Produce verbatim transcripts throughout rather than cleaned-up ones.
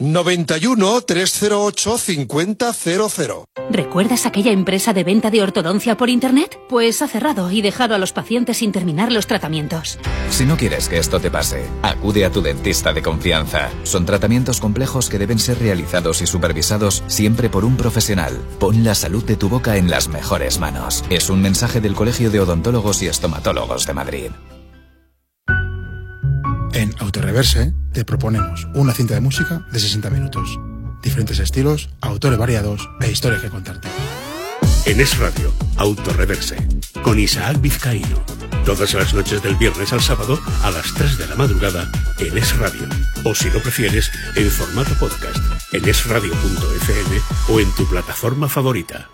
noventa y uno, trescientos ocho, cincuenta cero cero. ¿Recuerdas aquella empresa de venta de ortodoncia por internet? Pues ha cerrado y dejado a los pacientes sin terminar los tratamientos. Si no quieres que esto te pase, acude a tu dentista de confianza. Son tratamientos complejos que deben ser realizados y supervisados siempre por un profesional. Pon la salud de tu boca en las mejores manos. Es un mensaje del Colegio de Odontólogos y Estomatólogos de Madrid. En Autoreverse te proponemos una cinta de música de sesenta minutos. Diferentes estilos, autores variados e historias que contarte. En Es Radio, Autoreverse, con Isaac Vizcaíno. Todas las noches del viernes al sábado a las tres de la madrugada en Es Radio. O si lo prefieres, en formato podcast, en es radio punto efe eme o en tu plataforma favorita.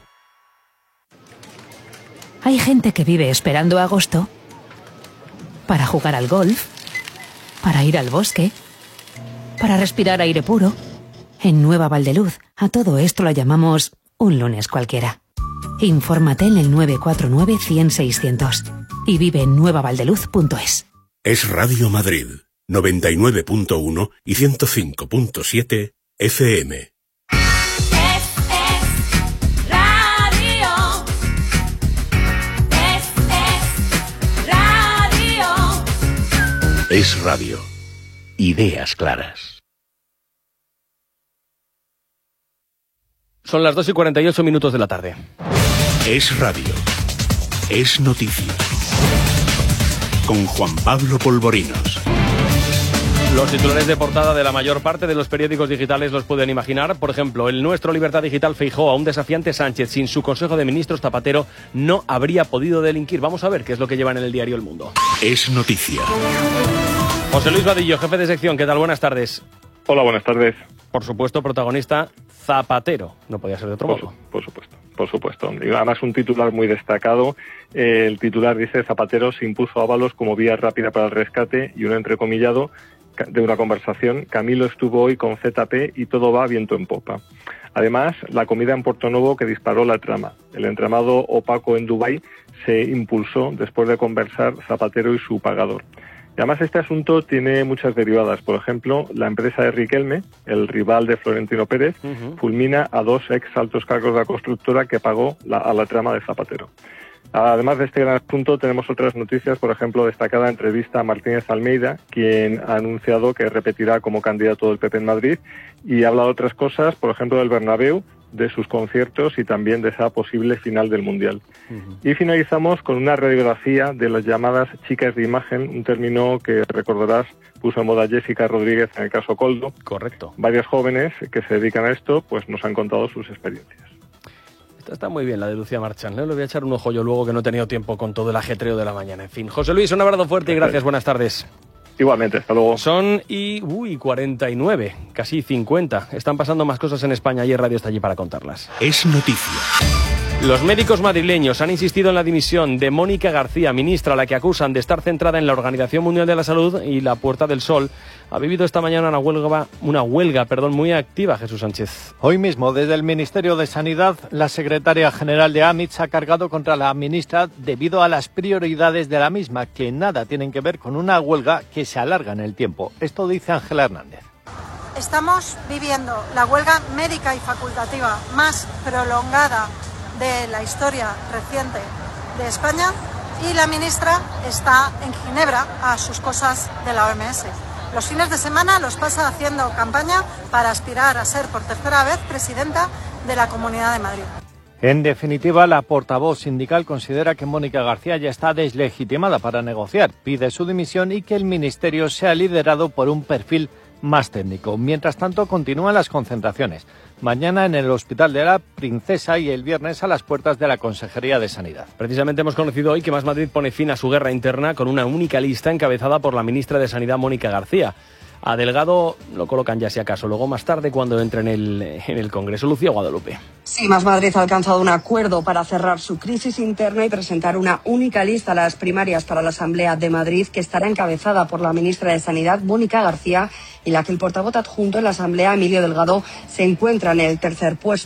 Hay gente que vive esperando agosto para jugar al golf, para ir al bosque, para respirar aire puro. En Nueva Valdeluz, a todo esto lo llamamos un lunes cualquiera. Infórmate en el nueve cuatro nueve, cien, seiscientos y vive en nueva valdeluz punto es. Es Radio Madrid, noventa y nueve punto uno y ciento cinco punto siete efe eme. Es Radio. Ideas claras. Son las dos y cuarenta y ocho minutos de la tarde. Es Radio. Es noticia. Con Juan Pablo Polvorinos. Los titulares de portada de la mayor parte de los periódicos digitales los pueden imaginar. Por ejemplo, el Nuestro Libertad Digital: Feijóo a un desafiante Sánchez. Sin su Consejo de Ministros, Zapatero no habría podido delinquir. Vamos a ver qué es lo que llevan en el diario El Mundo. Es noticia. José Luis Vadillo, jefe de sección. ¿Qué tal? Buenas tardes. Hola, buenas tardes. Por supuesto, protagonista Zapatero. No podía ser de otro por, modo. Por supuesto, por supuesto. Y además un titular muy destacado. Eh, el titular dice: Zapatero se impuso a Ábalos como vía rápida para el rescate, y un entrecomillado de una conversación: Camilo estuvo hoy con zeta pe y todo va viento en popa. Además, la comida en Puerto Nuevo que disparó la trama. El entramado opaco en Dubái se impulsó después de conversar Zapatero y su pagador. Y además este asunto tiene muchas derivadas. Por ejemplo, la empresa de Riquelme, el rival de Florentino Pérez, uh-huh. fulmina a dos ex altos cargos de la constructora que pagó la, a la trama de Zapatero. Además de este gran asunto, tenemos otras noticias. Por ejemplo, destacada entrevista a Martínez Almeida, quien ha anunciado que repetirá como candidato del P P en Madrid, y habla de otras cosas, por ejemplo, del Bernabéu, de sus conciertos y también de esa posible final del Mundial. Uh-huh. Y finalizamos con una radiografía de las llamadas chicas de imagen, un término que recordarás puso en moda Jessica Rodríguez en el caso Coldo. Correcto. Varios jóvenes que se dedican a esto pues nos han contado sus experiencias. Esta está muy bien, la de Lucía Marchán. Le voy a echar un ojo yo luego, que no he tenido tiempo con todo el ajetreo de la mañana. En fin, José Luis, un abrazo fuerte y gracias. Buenas tardes. Igualmente, hasta luego. Son y uy, cuarenta y nueve, casi cincuenta. Están pasando más cosas en España y el radio está allí para contarlas. Es noticia. Los médicos madrileños han insistido en la dimisión de Mónica García, ministra, a la que acusan de estar centrada en la Organización Mundial de la Salud, y la Puerta del Sol ha vivido esta mañana una huelga, una huelga, perdón, muy activa. Jesús Sánchez. Hoy mismo, desde el Ministerio de Sanidad, la secretaria general de A M I T se ha cargado contra la ministra debido a las prioridades de la misma, que nada tienen que ver con una huelga que se alarga en el tiempo. Esto dice Ángela Hernández. Estamos viviendo la huelga médica y facultativa más prolongada de la historia reciente de España, y la ministra está en Ginebra a sus cosas de la O M S. Los fines de semana los pasa haciendo campaña para aspirar a ser por tercera vez presidenta de la Comunidad de Madrid. En definitiva, la portavoz sindical considera que Mónica García ya está deslegitimada para negociar, pide su dimisión y que el ministerio sea liderado por un perfil más técnico. Mientras tanto, continúan las concentraciones. Mañana en el Hospital de la Princesa y el viernes a las puertas de la Consejería de Sanidad. Precisamente hemos conocido hoy que Más Madrid pone fin a su guerra interna con una única lista encabezada por la ministra de Sanidad, Mónica García. A Delgado lo colocan ya si acaso, luego más tarde cuando entre en el, en el Congreso. Lucía Guadalupe. Sí, Más Madrid ha alcanzado un acuerdo para cerrar su crisis interna y presentar una única lista a las primarias para la Asamblea de Madrid, que estará encabezada por la ministra de Sanidad, Mónica García, y la que el portavoz adjunto en la Asamblea, Emilio Delgado, se encuentra en el tercer puesto.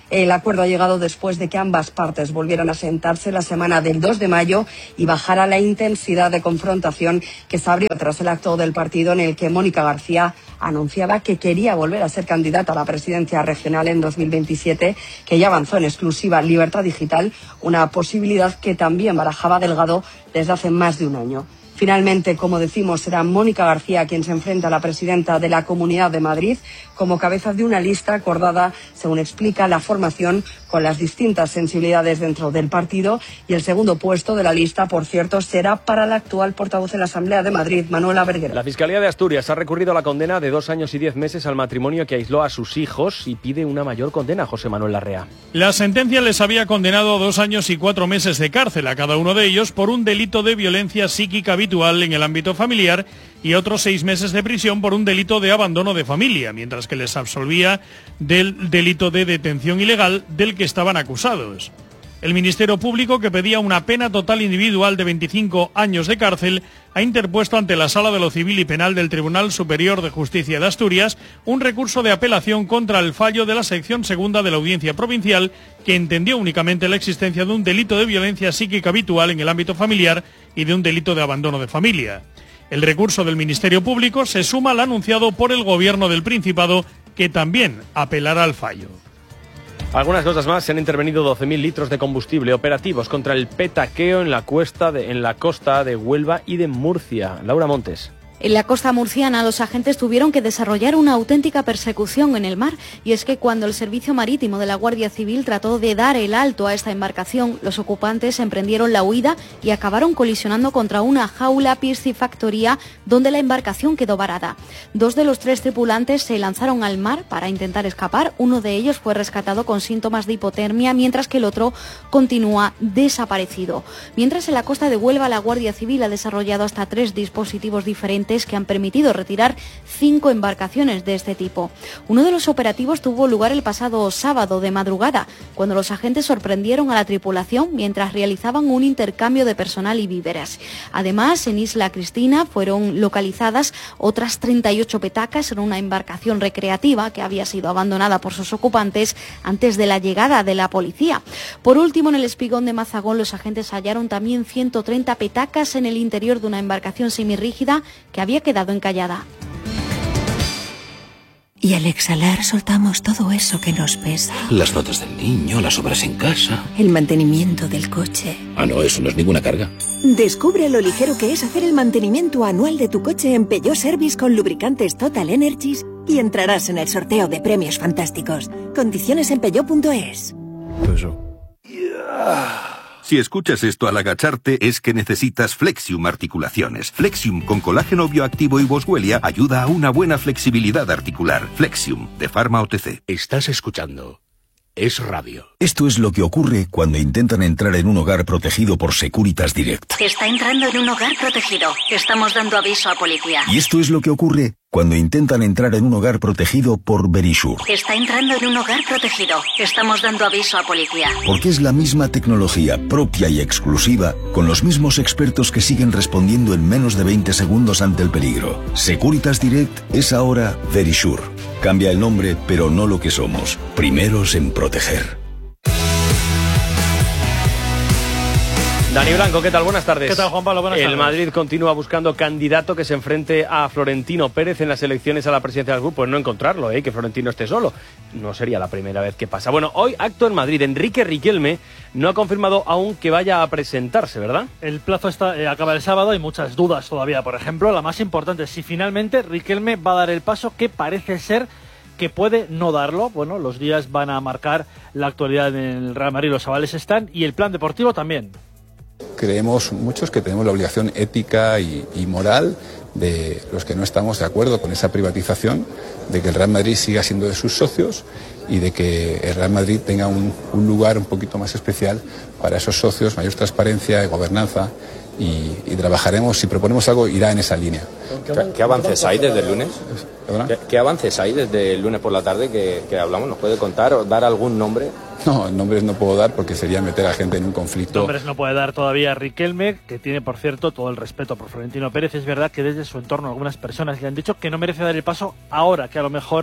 El acuerdo ha llegado después de que ambas partes volvieran a sentarse la semana del dos de mayo y bajara la intensidad de confrontación que se abrió tras el acto del partido en el que Mónica García anunciaba que quería volver a ser candidata a la presidencia regional en dos mil veintisiete, que ya avanzó en exclusiva Libertad Digital, una posibilidad que también barajaba Delgado desde hace más de un año. Finalmente, como decimos, será Mónica García quien se enfrenta a la presidenta de la Comunidad de Madrid como cabeza de una lista acordada, según explica la formación, con las distintas sensibilidades dentro del partido. Y el segundo puesto de la lista, por cierto, será para la actual portavoz en la Asamblea de Madrid, Manuela Berguera. La Fiscalía de Asturias ha recurrido a la condena de dos años y diez meses al matrimonio que aisló a sus hijos y pide una mayor condena. José Manuel Larrea. La sentencia les había condenado a dos años y cuatro meses de cárcel a cada uno de ellos por un delito de violencia psíquica habitual en el ámbito familiar y otros seis meses de prisión por un delito de abandono de familia, mientras que les absolvía del delito de detención ilegal del que estaban acusados. El Ministerio Público, que pedía una pena total individual de veinticinco años de cárcel, ha interpuesto ante la Sala de lo Civil y Penal del Tribunal Superior de Justicia de Asturias un recurso de apelación contra el fallo de la sección segunda de la Audiencia Provincial, que entendió únicamente la existencia de un delito de violencia psíquica habitual en el ámbito familiar y de un delito de abandono de familia. El recurso del Ministerio Público se suma al anunciado por el Gobierno del Principado, que también apelará al fallo. Algunas cosas más. Se han intervenido doce mil litros de combustible operativos contra el petaqueo en la, cuesta de, en la costa de Huelva y de Murcia. Laura Montes. En la costa murciana, los agentes tuvieron que desarrollar una auténtica persecución en el mar, y es que cuando el Servicio Marítimo de la Guardia Civil trató de dar el alto a esta embarcación, los ocupantes emprendieron la huida y acabaron colisionando contra una jaula piscifactoría donde la embarcación quedó varada. Dos de los tres tripulantes se lanzaron al mar para intentar escapar. Uno de ellos fue rescatado con síntomas de hipotermia, mientras que el otro continúa desaparecido. Mientras, en la costa de Huelva, la Guardia Civil ha desarrollado hasta tres dispositivos diferentes que han permitido retirar cinco embarcaciones de este tipo. Uno de los operativos tuvo lugar el pasado sábado de madrugada, cuando los agentes sorprendieron a la tripulación mientras realizaban un intercambio de personal y víveres. Además, en Isla Cristina fueron localizadas otras treinta y ocho petacas en una embarcación recreativa que había sido abandonada por sus ocupantes antes de la llegada de la policía. Por último, en el espigón de Mazagón, los agentes hallaron también ciento treinta petacas en el interior de una embarcación semirrígida que había quedado encallada. Y al exhalar soltamos todo eso que nos pesa. Las fotos del niño, las obras en casa. El mantenimiento del coche. Ah, no, eso no es ninguna carga. Descubre lo ligero que es hacer el mantenimiento anual de tu coche en Peugeot Service con lubricantes Total Energies y entrarás en el sorteo de premios fantásticos. Condiciones en peugeot punto es. Eso. Yeah. Si escuchas esto al agacharte es que necesitas Flexium Articulaciones. Flexium con colágeno bioactivo y Boswellia ayuda a una buena flexibilidad articular. Flexium, de Pharma O T C. Estás escuchando Es Radio. Esto es lo que ocurre cuando intentan entrar en un hogar protegido por Securitas Direct. Está entrando en un hogar protegido. Estamos dando aviso a policía. Y esto es lo que ocurre cuando intentan entrar en un hogar protegido por Verisure. Está entrando en un hogar protegido. Estamos dando aviso a policía. Porque es la misma tecnología propia y exclusiva, con los mismos expertos que siguen respondiendo en menos de veinte segundos ante el peligro. Securitas Direct es ahora Verisure. Cambia el nombre, pero no lo que somos. Primeros en proteger. Dani Blanco, ¿qué tal? Buenas tardes. ¿Qué tal, Juan Pablo? Buenas El tardes. Madrid continúa buscando candidato que se enfrente a Florentino Pérez en las elecciones a la presidencia del grupo. Pues no encontrarlo, ¿eh? Que Florentino esté solo. No sería la primera vez que pasa. Bueno, hoy acto en Madrid. Enrique Riquelme no ha confirmado aún que vaya a presentarse, ¿verdad? El plazo está, eh, acaba el sábado. Hay muchas dudas todavía. Por ejemplo, la más importante es si finalmente Riquelme va a dar el paso, que parece ser que puede no darlo. Bueno, los días van a marcar la actualidad en el Real Madrid. Los avales están y el plan deportivo también. Creemos muchos que tenemos la obligación ética y, y moral de los que no estamos de acuerdo con esa privatización, de que el Real Madrid siga siendo de sus socios y de que el Real Madrid tenga un, un lugar un poquito más especial para esos socios, mayor transparencia y gobernanza, y, y trabajaremos, si proponemos algo, irá en esa línea. ¿Qué, qué avances hay desde el lunes? ¿Qué, ¿Qué avances hay desde el lunes por la tarde que, que hablamos? ¿Nos puede contar o dar algún nombre? No, nombres no puedo dar porque sería meter a gente en un conflicto. Nombres no puede dar todavía Riquelme, que tiene, por cierto, todo el respeto por Florentino Pérez. Es verdad que desde su entorno algunas personas le han dicho que no merece dar el paso ahora, que a lo mejor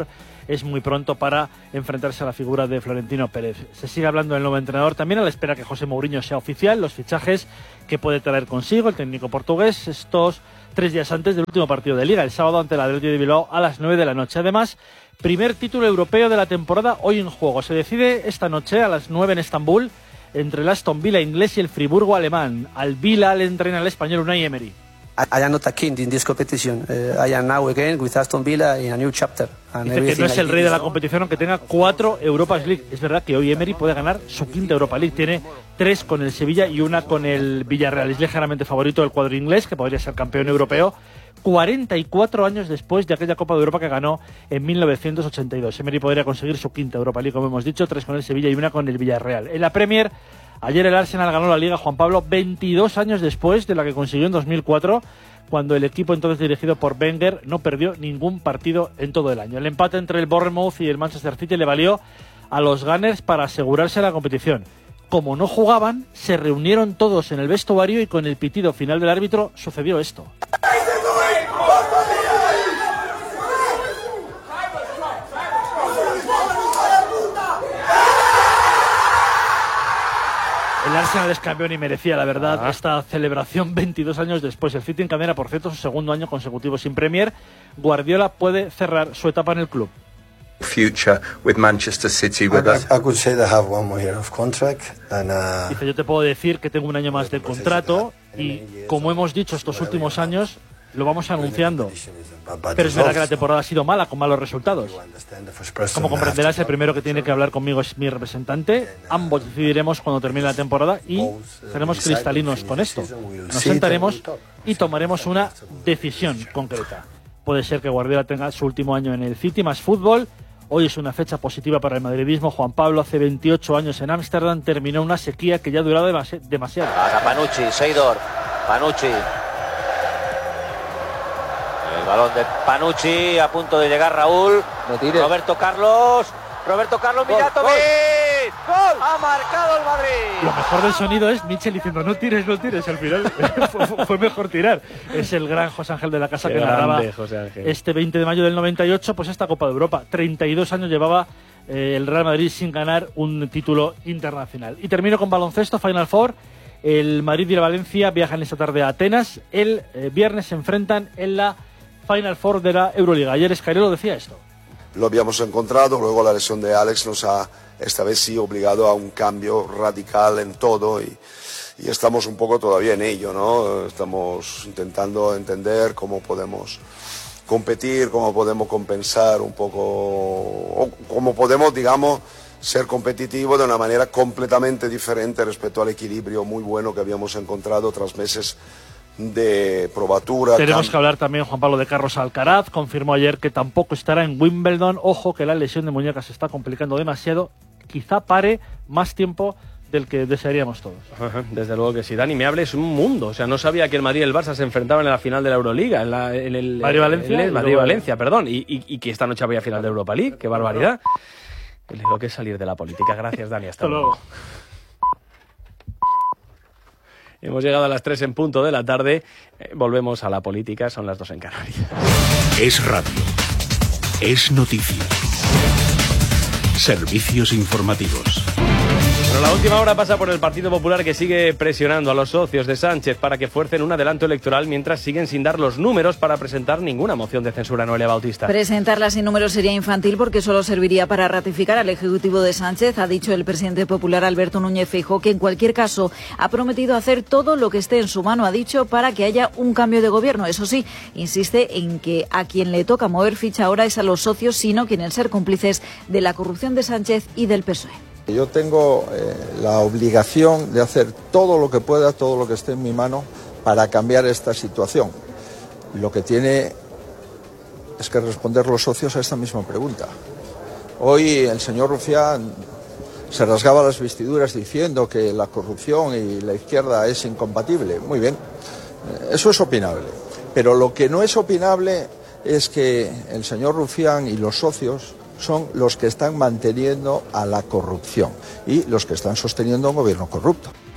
es muy pronto para enfrentarse a la figura de Florentino Pérez. Se sigue hablando del nuevo entrenador también, a la espera que José Mourinho sea oficial, los fichajes que puede traer consigo el técnico portugués estos tres días antes del último partido de Liga, el sábado ante el Athletic de Bilbao a las nueve de la noche. Además, primer título europeo de la temporada hoy en juego. Se decide esta noche a las nueve en Estambul entre el Aston Villa inglés y el Friburgo alemán. Al Villa le entrena el español Unai Emery. I am not a king in this competition. Uh, I am now again with Aston Villa in a new chapter. And Dice que no es el rey de la competición aunque tenga cuatro Europas League. Es verdad que hoy Emery puede ganar su quinta Europa League. Tiene tres con el Sevilla y una con el Villarreal. Es ligeramente favorito del cuadro inglés, que podría ser campeón europeo, cuarenta y cuatro años después de aquella Copa de Europa que ganó en mil novecientos ochenta y dos. Emery podría conseguir su quinta Europa League, como hemos dicho, tres con el Sevilla y una con el Villarreal. En la Premier, ayer el Arsenal ganó la Liga, Juan Pablo, veintidós años después de la que consiguió en dos mil cuatro, cuando el equipo entonces dirigido por Wenger no perdió ningún partido en todo el año. El empate entre el Bournemouth y el Manchester City le valió a los Gunners para asegurarse la competición. Como no jugaban, se reunieron todos en el vestuario y con el pitido final del árbitro sucedió esto. El Arsenal es campeón y merecía, la verdad, ah. esta celebración veintidós años después. El City encadena, por cierto, su segundo año consecutivo sin Premier. Guardiola puede cerrar su etapa en el club. Future with Manchester City with us. I could say they have one more year of contract and, uh... Dice, yo te puedo decir que tengo un año más de contrato y, como hemos dicho estos últimos años, lo vamos anunciando. Pero es verdad que la temporada ha sido mala, con malos resultados. Como comprenderás, el primero que tiene que hablar conmigo es mi representante. Ambos decidiremos cuando termine la temporada y seremos cristalinos con esto. Nos sentaremos y tomaremos una decisión concreta. Puede ser que Guardiola tenga su último año en el City, más fútbol. Hoy es una fecha positiva para el madridismo. Juan Pablo, hace veintiocho años en Ámsterdam, terminó una sequía que ya ha durado demasi- demasiado. Para Panucci, Seidor, Panucci. El balón de Panucci, a punto de llegar Raúl. No Roberto Carlos. Roberto Carlos Mijatovic. ¡Gol! Ha marcado el Madrid. Lo mejor del sonido es Michel diciendo no tires, no tires. Al final fue, fue mejor tirar. Es el gran José Ángel de la Casa. Qué que narraba este veinte de mayo del noventa y ocho, pues esta Copa de Europa. treinta y dos años llevaba eh, el Real Madrid sin ganar un título internacional. Y termino con baloncesto, Final Four. El Madrid y el Valencia viajan esta tarde a Atenas. El eh, viernes se enfrentan en la Final Four de la Euroliga. Ayer Escarelo decía esto. Lo habíamos encontrado, luego la lesión de Alex nos ha, esta vez sí, obligado a un cambio radical en todo y, y estamos un poco todavía en ello, ¿no? Estamos intentando entender cómo podemos competir, cómo podemos compensar un poco, o cómo podemos, digamos, ser competitivos de una manera completamente diferente respecto al equilibrio muy bueno que habíamos encontrado tras meses de probatura. Tenemos que hablar también, Juan Pablo, de Carlos Alcaraz. Confirmó ayer que tampoco estará en Wimbledon. Ojo que la lesión de muñeca se está complicando demasiado. Quizá pare más tiempo del que desearíamos todos. Ajá, desde luego que sí. Dani, me hables un mundo. O sea, no sabía que el Madrid y el Barça se enfrentaban en la final de la Euroliga. En, la, en el Madrid-Valencia. El Madrid-Valencia, perdón. Y, y, y que esta noche había final de Europa League. ¡Qué barbaridad! Le digo que es salir de la política. Gracias, Dani. Hasta, Hasta luego. luego. Hemos llegado a las tres en punto de la tarde. Eh, volvemos a la política. Son las dos en Canarias. Es radio. Es noticia. Servicios informativos. Bueno, la última hora pasa por el Partido Popular, que sigue presionando a los socios de Sánchez para que fuercen un adelanto electoral mientras siguen sin dar los números para presentar ninguna moción de censura. Noelia Bautista. Presentarla sin números sería infantil porque solo serviría para ratificar al Ejecutivo de Sánchez. Ha dicho el presidente popular Alberto Núñez Feijóo que en cualquier caso ha prometido hacer todo lo que esté en su mano, ha dicho, para que haya un cambio de gobierno. Eso sí, insiste en que a quien le toca mover ficha ahora es a los socios, sino quieren ser cómplices de la corrupción de Sánchez y del P S O E. Yo tengo eh, la obligación de hacer todo lo que pueda, todo lo que esté en mi mano para cambiar esta situación. Lo que tiene es que responder los socios a esta misma pregunta. Hoy el señor Rufián se rasgaba las vestiduras diciendo que la corrupción y la izquierda es incompatible. Muy bien, eso es opinable. Pero lo que no es opinable es que el señor Rufián y los socios son los que están manteniendo a la corrupción y los que están sosteniendo un gobierno corrupto.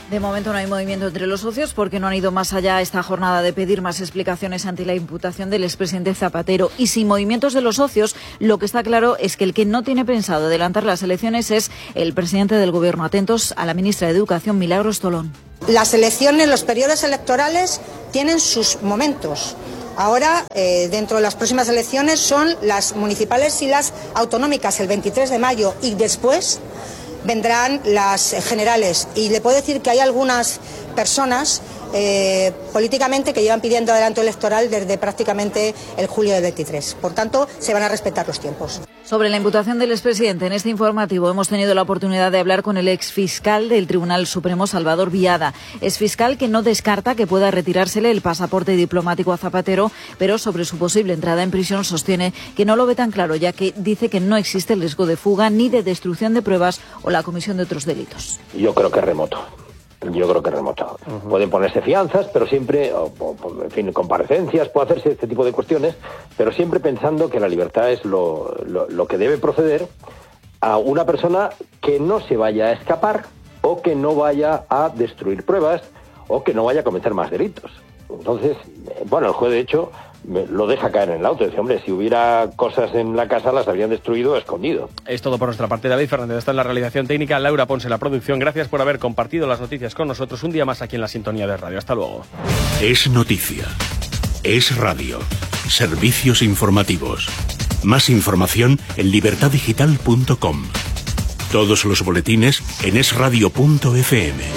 De momento no hay movimiento entre los socios porque no han ido más allá esta jornada de pedir más explicaciones ante la imputación del expresidente Zapatero. Y sin movimientos de los socios, lo que está claro es que el que no tiene pensado adelantar las elecciones es el presidente del Gobierno. Atentos a la ministra de Educación, Milagros Tolón. Las elecciones, los periodos electorales tienen sus momentos. Ahora, eh, dentro de las próximas elecciones son las municipales y las autonómicas el veintitrés de mayo y después vendrán las generales. Y le puedo decir que hay algunas personas eh, políticamente que llevan pidiendo adelanto electoral desde prácticamente el julio del veintitrés. Por tanto, se van a respetar los tiempos. Sobre la imputación del expresidente, en este informativo hemos tenido la oportunidad de hablar con el exfiscal del Tribunal Supremo, Salvador Viada. Exfiscal que no descarta que pueda retirársele el pasaporte diplomático a Zapatero, pero sobre su posible entrada en prisión sostiene que no lo ve tan claro, ya que dice que no existe el riesgo de fuga ni de destrucción de pruebas o la comisión de otros delitos. Yo creo que es remoto. Yo creo que es remoto. Uh-huh. Pueden ponerse fianzas, pero siempre, o, o, en fin, comparecencias, puede hacerse este tipo de cuestiones, pero siempre pensando que la libertad es lo, lo, lo que debe proceder a una persona que no se vaya a escapar o que no vaya a destruir pruebas o que no vaya a cometer más delitos. Entonces, bueno, el juez de hecho lo deja caer en el auto. Dice, hombre, si hubiera cosas en la casa las habrían destruido o escondido. Es todo por nuestra parte. David Fernández está en la realización técnica, Laura Ponce en la producción. Gracias por haber compartido las noticias con nosotros un día más aquí en la sintonía de radio. Hasta luego. Es noticia. Es radio. Servicios informativos. Más información en libertad digital punto com. Todos los boletines en es radio punto efe eme.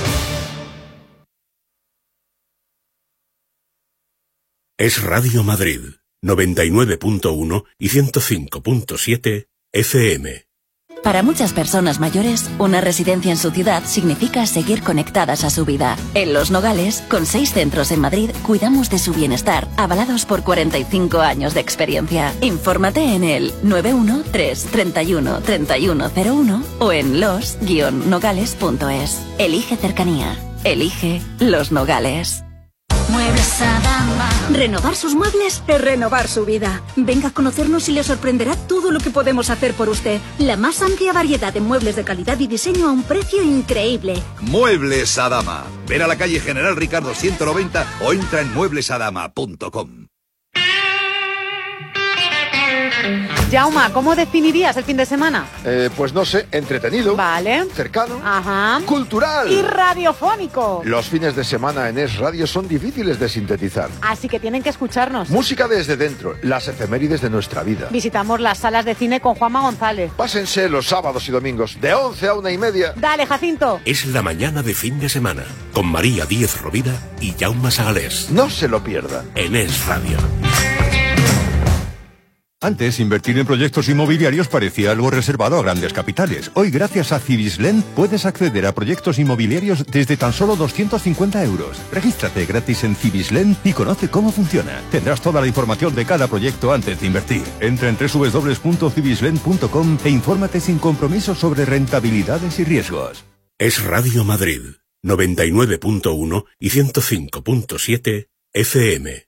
Es Radio Madrid, noventa y nueve punto uno y ciento cinco punto siete efe eme. Para muchas personas mayores, una residencia en su ciudad significa seguir conectadas a su vida. En Los Nogales, con seis centros en Madrid, cuidamos de su bienestar, avalados por cuarenta y cinco años de experiencia. Infórmate en el nueve uno tres, treinta y uno, treinta y uno cero uno o en los guion nogales punto es. Elige cercanía. Elige Los Nogales. Muebles Adama. Renovar sus muebles es renovar su vida. Venga a conocernos y le sorprenderá todo lo que podemos hacer por usted. La más amplia variedad de muebles de calidad y diseño a un precio increíble. Muebles Adama. Ven a la calle General Ricardo ciento noventa o entra en muebles adama punto com. Jauma, ¿cómo definirías el fin de semana? Eh, pues no sé, entretenido. Vale. Cercano. Ajá. Cultural. Y radiofónico. Los fines de semana en Es Radio son difíciles de sintetizar. Así que tienen que escucharnos. Música desde dentro, las efemérides de nuestra vida. Visitamos las salas de cine con Juanma González. Pásense los sábados y domingos, de once a una y media. Dale, Jacinto. Es la mañana de fin de semana, con María Díez Rovira y Jaume Sagalés. No se lo pierdan. En Es Radio. Antes, invertir en proyectos inmobiliarios parecía algo reservado a grandes capitales. Hoy, gracias a Cibislen, puedes acceder a proyectos inmobiliarios desde tan solo doscientos cincuenta euros. Regístrate gratis en Cibislen y conoce cómo funciona. Tendrás toda la información de cada proyecto antes de invertir. Entra en doble u doble u doble u punto cibislen punto com e infórmate sin compromiso sobre rentabilidades y riesgos. Es Radio Madrid, noventa y nueve punto uno y ciento cinco punto siete efe eme.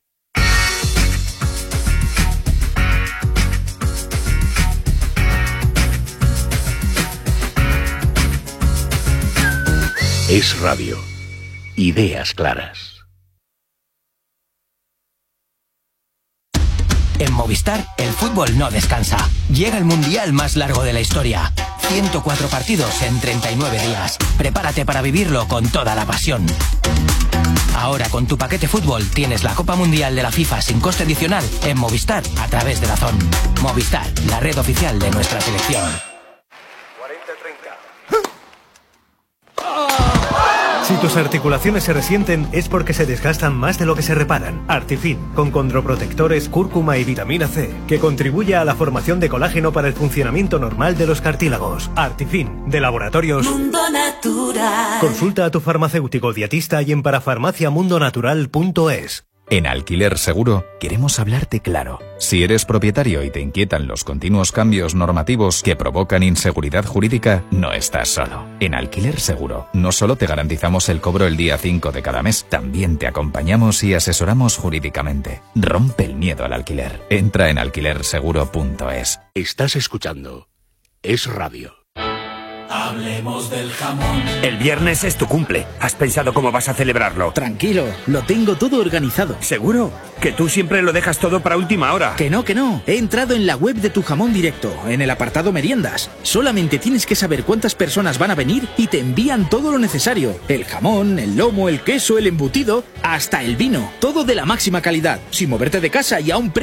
Es Radio. Ideas claras. En Movistar, el fútbol no descansa. Llega el mundial más largo de la historia. ciento cuatro partidos en treinta y nueve días. Prepárate para vivirlo con toda la pasión. Ahora con tu paquete fútbol tienes la Copa Mundial de la FIFA sin coste adicional en Movistar a través de Dazón. Movistar, la red oficial de nuestra selección. Si tus articulaciones se resienten es porque se desgastan más de lo que se reparan. Artifin, con condroprotectores, cúrcuma y vitamina C, que contribuye a la formación de colágeno para el funcionamiento normal de los cartílagos. Artifin, de Laboratorios Mundo Natural. Consulta a tu farmacéutico dietista y en parafarmacia mundo natural punto es. En Alquiler Seguro queremos hablarte claro. Si eres propietario y te inquietan los continuos cambios normativos que provocan inseguridad jurídica, no estás solo. En Alquiler Seguro no solo te garantizamos el cobro el día cinco de cada mes, también te acompañamos y asesoramos jurídicamente. Rompe el miedo al alquiler. Entra en alquiler seguro punto es. Estás escuchando Es Radio. Hablemos del jamón. El viernes es tu cumple. ¿Has pensado cómo vas a celebrarlo? Tranquilo, lo tengo todo organizado. ¿Seguro? Que tú siempre lo dejas todo para última hora. Que no, que no. He entrado en la web de Tu Jamón Directo, en el apartado meriendas. Solamente tienes que saber cuántas personas van a venir y te envían todo lo necesario. El jamón, el lomo, el queso, el embutido, hasta el vino. Todo de la máxima calidad, sin moverte de casa y a un precio